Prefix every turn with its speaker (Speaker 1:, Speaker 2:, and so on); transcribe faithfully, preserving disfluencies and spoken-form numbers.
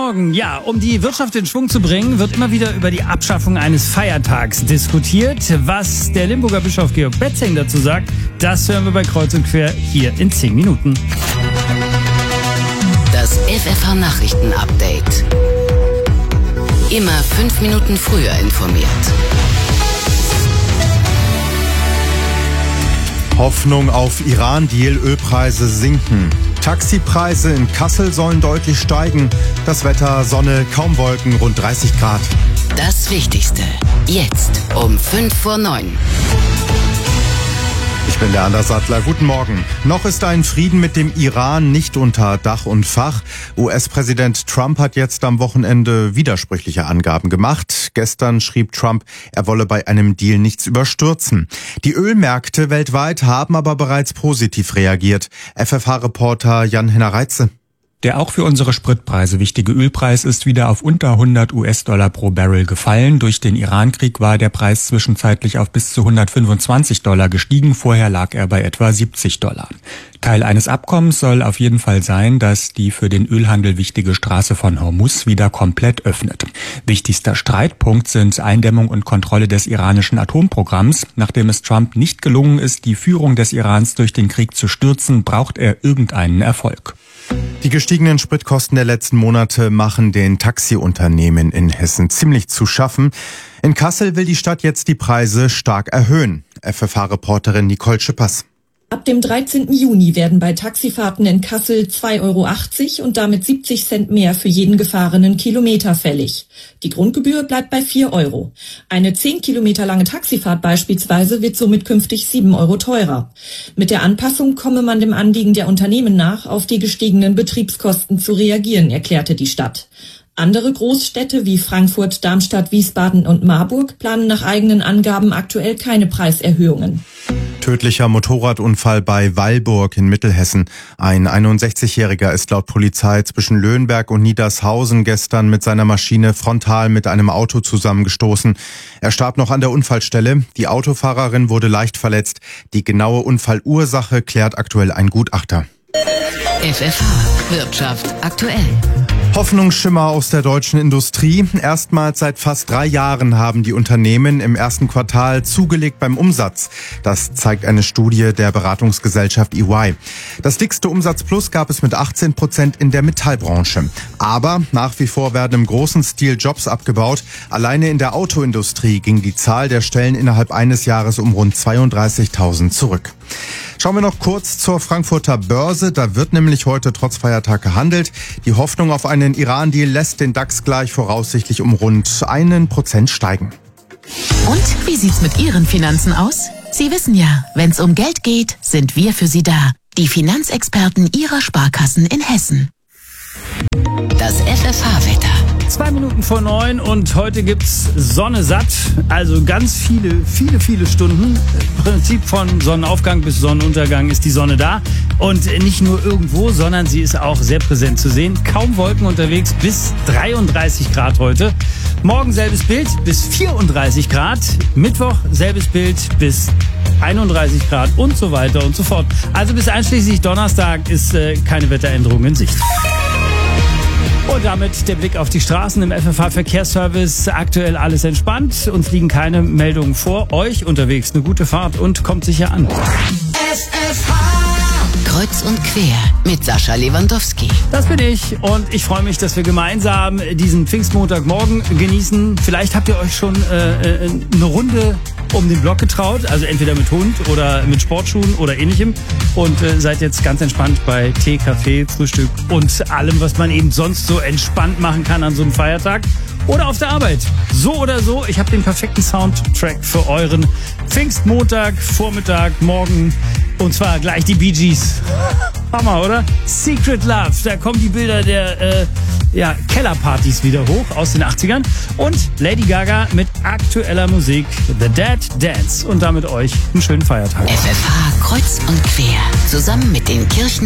Speaker 1: Morgen. Ja, um die Wirtschaft in Schwung zu bringen, wird immer wieder über die Abschaffung eines Feiertags diskutiert. Was der Limburger Bischof Georg Betzing dazu sagt, das hören wir bei Kreuz und Quer hier in zehn Minuten.
Speaker 2: Das F F H-Nachrichten-Update. Immer fünf Minuten früher informiert.
Speaker 3: Hoffnung auf Iran-Deal, Ölpreise sinken. Taxipreise in Kassel sollen deutlich steigen. Das Wetter, Sonne, kaum Wolken, rund dreißig Grad.
Speaker 2: Das Wichtigste, jetzt um fünf vor neun.
Speaker 3: Ich bin der Anders Sattler. Guten Morgen. Noch ist ein Frieden mit dem Iran nicht unter Dach und Fach. U S-Präsident Trump hat jetzt am Wochenende widersprüchliche Angaben gemacht. Gestern schrieb Trump, er wolle bei einem Deal nichts überstürzen. Die Ölmärkte weltweit haben aber bereits positiv reagiert. F F H-Reporter Jan-Henner Reitze.
Speaker 4: Der auch für unsere Spritpreise wichtige Ölpreis ist wieder auf unter hundert US-Dollar pro Barrel gefallen. Durch den Irankrieg war der Preis zwischenzeitlich auf bis zu hundertfünfundzwanzig Dollar gestiegen. Vorher lag er bei etwa siebzig Dollar. Teil eines Abkommens soll auf jeden Fall sein, dass die für den Ölhandel wichtige Straße von Hormuz wieder komplett öffnet. Wichtigster Streitpunkt sind Eindämmung und Kontrolle des iranischen Atomprogramms. Nachdem es Trump nicht gelungen ist, die Führung des Irans durch den Krieg zu stürzen, braucht er irgendeinen Erfolg.
Speaker 3: Die gestiegenen Spritkosten der letzten Monate machen den Taxiunternehmen in Hessen ziemlich zu schaffen. In Kassel will die Stadt jetzt die Preise stark erhöhen. F F H-Reporterin Nicole Schippers.
Speaker 5: Ab dem dreizehnten Juni werden bei Taxifahrten in Kassel zwei Euro achtzig und damit siebzig Cent mehr für jeden gefahrenen Kilometer fällig. Die Grundgebühr bleibt bei vier Euro. Eine zehn Kilometer lange Taxifahrt beispielsweise wird somit künftig sieben Euro teurer. Mit der Anpassung komme man dem Anliegen der Unternehmen nach, auf die gestiegenen Betriebskosten zu reagieren, erklärte die Stadt. Andere Großstädte wie Frankfurt, Darmstadt, Wiesbaden und Marburg planen nach eigenen Angaben aktuell keine Preiserhöhungen.
Speaker 3: Tödlicher Motorradunfall bei Weilburg in Mittelhessen. Ein einundsechzigjähriger ist laut Polizei zwischen Löhnberg und Niedershausen gestern mit seiner Maschine frontal mit einem Auto zusammengestoßen. Er starb noch an der Unfallstelle. Die Autofahrerin wurde leicht verletzt. Die genaue Unfallursache klärt aktuell ein Gutachter.
Speaker 2: F F H Wirtschaft aktuell.
Speaker 3: Hoffnungsschimmer aus der deutschen Industrie. Erstmals seit fast drei Jahren haben die Unternehmen im ersten Quartal zugelegt beim Umsatz. Das zeigt eine Studie der Beratungsgesellschaft E Y. Das dickste Umsatzplus gab es mit achtzehn Prozent in der Metallbranche. Aber nach wie vor werden im großen Stil Jobs abgebaut. Alleine in der Autoindustrie ging die Zahl der Stellen innerhalb eines Jahres um rund zweiunddreißigtausend zurück. Schauen wir noch kurz zur Frankfurter Börse. Da wird nämlich heute trotz Feiertag gehandelt. Die Hoffnung auf einen Iran-Deal lässt den DAX gleich voraussichtlich um rund einen Prozent steigen.
Speaker 6: Und wie sieht's mit Ihren Finanzen aus? Sie wissen ja, wenn's um Geld geht, sind wir für Sie da. Die Finanzexperten Ihrer Sparkassen in Hessen.
Speaker 2: Das F F H-Wetter.
Speaker 1: Zwei Minuten vor neun und heute gibt's Sonne satt. Also ganz viele, viele, viele Stunden. Im Prinzip von Sonnenaufgang bis Sonnenuntergang ist die Sonne da. Und nicht nur irgendwo, sondern sie ist auch sehr präsent zu sehen. Kaum Wolken unterwegs, bis dreiunddreißig Grad heute. Morgen selbes Bild bis vierunddreißig Grad. Mittwoch selbes Bild bis einunddreißig Grad und so weiter und so fort. Also bis einschließlich Donnerstag ist äh, keine Wetteränderung in Sicht. Und damit der Blick auf die Straßen im F F H-Verkehrsservice. Aktuell alles entspannt. Uns liegen keine Meldungen vor. Euch unterwegs eine gute Fahrt und kommt sicher an.
Speaker 2: F F H Kreuz und Quer mit Sascha Lewandowski.
Speaker 1: Das bin ich und ich freue mich, dass wir gemeinsam diesen Pfingstmontagmorgen genießen. Vielleicht habt ihr euch schon äh, eine Runde um den Block getraut, also entweder mit Hund oder mit Sportschuhen oder ähnlichem und äh, seid jetzt ganz entspannt bei Tee, Kaffee, Frühstück und allem, was man eben sonst so entspannt machen kann an so einem Feiertag oder auf der Arbeit. So oder so, ich habe den perfekten Soundtrack für euren Pfingstmontag, Vormittag, Morgen und zwar gleich die Bee Gees. Hammer, oder? Secret Love, da kommen die Bilder der äh, ja, Kellerpartys wieder hoch aus den achtzigern und Lady Gaga mit aktueller Musik The Dead Dance und damit euch einen schönen Feiertag.
Speaker 2: F F H Kreuz und Quer zusammen mit den Kirchen